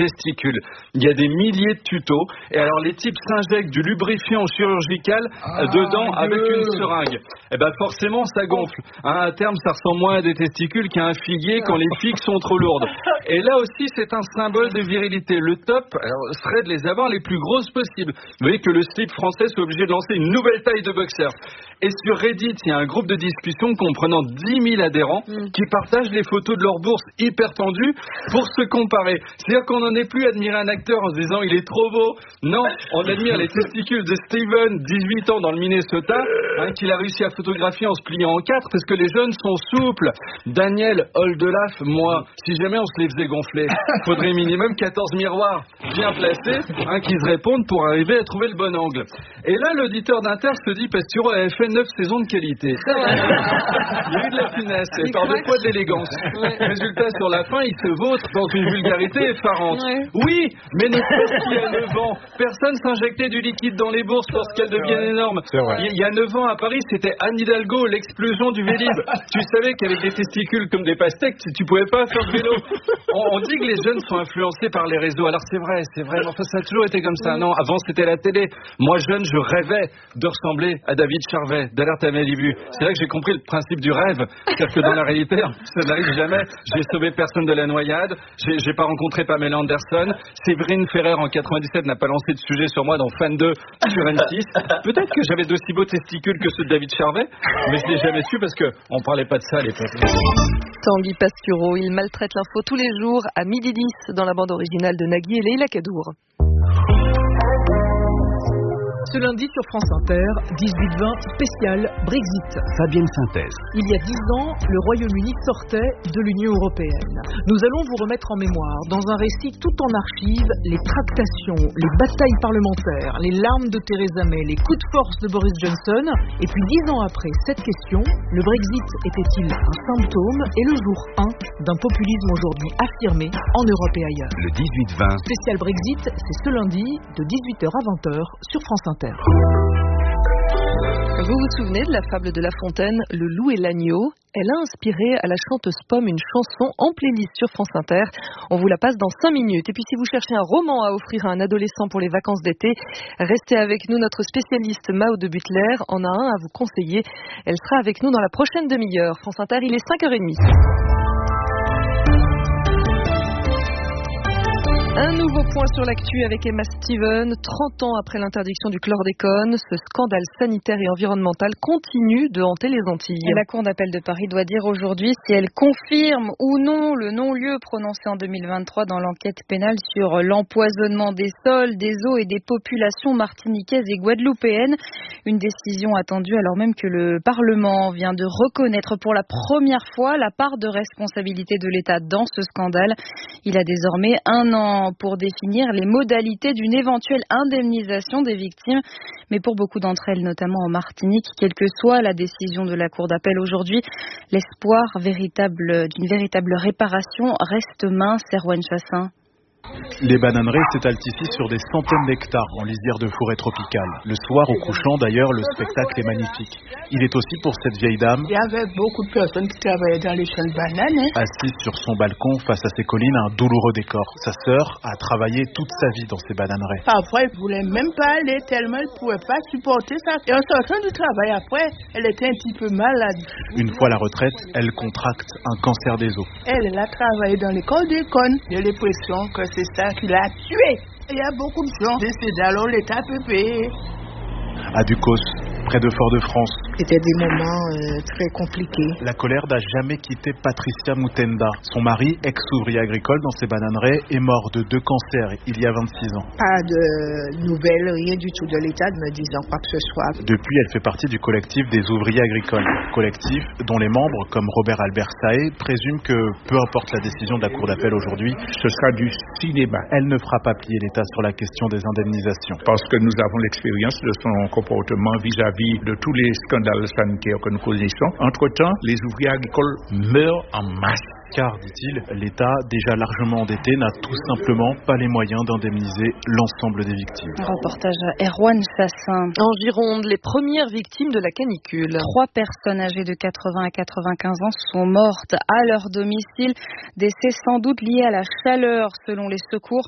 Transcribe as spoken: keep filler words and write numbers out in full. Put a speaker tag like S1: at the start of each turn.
S1: testicules. Il y a des milliers de tutos. Et alors, les types s'injectent du lubrifiant chirurgical ah, dedans avec Dieu. Une seringue. Et ben forcément, ça gonfle. Hein, à terme, ça ressemble moins à des testicules qu'à un figuier quand les figues sont trop lourdes. Et là aussi, c'est un symbole de virilité. Le top alors, serait de les avoir les plus grosses possibles. Vous voyez que le slip français soit obligé de lancer une nouvelle taille de boxer. Et sur Reddit, il y a un groupe de discussion comprenant dix mille adhérents mm. qui partagent les photos de leur bourse hyper tendues pour se comparer. C'est-à-dire qu'on n'en est plus à admirer un acteur en se disant il est trop beau. Non, on admire les testicules de Steven, dix-huit ans dans le Minnesota, hein, qu'il a réussi à photographier en se pliant en quatre parce que les jeunes sont souples. Daniel Oldelaf, moi, si jamais on se les faisait gonfler, il faudrait minimum quatorze miroirs bien placés hein, qui se répondent pour arriver à trouver le bon angle. Et là, l'auditeur d'Inter se dit Pastoureau avait fait neuf saisons de qualité. Il y a eu de la finesse et par deux fois de l'élégance. Ouais. Résultat, sur la fin, il se vautre dans une vulgarité effarante. Ouais. Oui, mais ne serait-ce qu'il y a neuf ans, personne s'injectait du liquide dans les bourses lorsqu'elles deviennent énormes. Il y a neuf ans, à Paris, c'était Anne Hidalgo, l'explosion du Vélib. Tu savais qu'avec des testicules comme des pastèques, tu, tu pouvais pas faire de vélo. On, on dit que les jeunes sont influencés par les réseaux. Alors c'est vrai, c'est vrai. Enfin, ça a toujours été comme ça. Non, avant c'était la télé. Moi, jeune, je rêvais de ressembler à David Charvet, d'Alerte à Malibu. C'est là que j'ai compris le principe du rêve. C'est-à-dire que dans la réalité, ça n'arrive jamais. J'ai sauvé personne de la noyade. J'ai, j'ai pas rencontré Pamela Anderson. Séverine Ferrer en quatre-vingt-dix-sept n'a pas lancé de sujet sur moi dans Fan deux sur M six. Peut-être que j'avais d'aussi beaux testicules que ceux de David Charvet, mais je l'ai jamais su parce que on parlait pas de ça à l'époque.
S2: Tanguy Pastureau, il maltraite l'info tous les jours à midi dix dans la bande originale de Nagui et Leïla Kadour.
S3: Ce lundi sur France Inter, dix-huit vingt spécial Brexit.
S4: Fabienne Synthèse.
S3: Il y a dix ans, le Royaume-Uni sortait de l'Union européenne. Nous allons vous remettre en mémoire, dans un récit tout en archives, les tractations, les batailles parlementaires, les larmes de Theresa May, les coups de force de Boris Johnson. Et puis dix ans après cette question, le Brexit était-il un symptôme et le jour un d'un populisme aujourd'hui affirmé en Europe et ailleurs?
S4: Le dix-huit vingt.
S3: Spécial Brexit, c'est ce lundi de dix-huit heures à vingt heures sur France Inter.
S2: Vous vous souvenez de la fable de La Fontaine, Le loup et l'agneau? Elle a inspiré à la chanteuse Pomme une chanson en playlist sur France Inter. On vous la passe dans cinq minutes. Et puis si vous cherchez un roman à offrir à un adolescent pour les vacances d'été, restez avec nous. Notre spécialiste Mao de Butler en a un à vous conseiller. Elle sera avec nous dans la prochaine demi-heure. France Inter, il est cinq heures trente. Un nouveau point sur l'actu avec Emma Steven. trente ans après l'interdiction du chlordécone, ce scandale sanitaire et environnemental continue de hanter les Antilles.
S5: Et la Cour d'appel de Paris doit dire aujourd'hui si elle confirme ou non le non-lieu prononcé en deux mille vingt-trois dans l'enquête pénale sur l'empoisonnement des sols, des eaux et des populations martiniquaises et guadeloupéennes. Une décision attendue alors même que le Parlement vient de reconnaître pour la première fois la part de responsabilité de l'État dans ce scandale. Il a désormais un an pour définir les modalités d'une éventuelle indemnisation des victimes. Mais pour beaucoup d'entre elles, notamment en Martinique, quelle que soit la décision de la Cour d'appel aujourd'hui, l'espoir véritable, d'une véritable réparation reste mince. Erwan Chassin.
S6: Les bananeraies s'étalent ici sur des centaines d'hectares en lisière de forêt tropicale. Le soir, au couchant, d'ailleurs, le spectacle est magnifique. Il est aussi pour cette vieille dame.
S7: Il y avait beaucoup de personnes qui travaillaient dans les champs de bananes. Hein.
S6: Assise sur son balcon, face à ses collines, un douloureux décor. Sa sœur a travaillé toute sa vie dans ces bananeraies.
S7: Parfois, elle ne voulait même pas aller tellement elle ne pouvait pas supporter ça. Et en sortant du travail après, elle était un petit peu malade.
S6: Une fois la retraite, elle contracte un cancer des os.
S7: Elle, elle a travaillé dans l'école d'école. J'ai l'impression que c'est ça qui l'a tué. Il y a beaucoup de gens décédés, alors l'État peut payer.
S6: À Ducos, près de Fort-de-France.
S7: C'était des moments euh, très compliqués.
S6: La colère n'a jamais quitté Patricia Moutenda. Son mari, ex-ouvrier agricole dans ses bananeraies, est mort de deux cancers il y a vingt-six ans.
S7: Pas de nouvelles, rien du tout de l'État me disant quoi que ce soit.
S6: Depuis, elle fait partie du collectif des ouvriers agricoles. Collectif dont les membres, comme Robert Albert Saé, présument que, peu importe la décision de la Cour d'appel aujourd'hui,
S8: ce sera du cinéma.
S6: Elle ne fera pas plier l'État sur la question des indemnisations.
S8: Parce que nous avons l'expérience de son comportement vis-à-vis de tous les scandales sanitaires que nous connaissons. Entre-temps, les ouvriers agricoles meurent en masse.
S6: Car, dit-il, l'État, déjà largement endetté, n'a tout simplement pas les moyens d'indemniser l'ensemble des victimes.
S5: Reportage à Erwan Chassin.
S2: En Gironde, les premières victimes de la canicule.
S5: Trois personnes âgées de quatre-vingts à quatre-vingt-quinze ans sont mortes à leur domicile. Décès sans doute liés à la chaleur, selon les secours.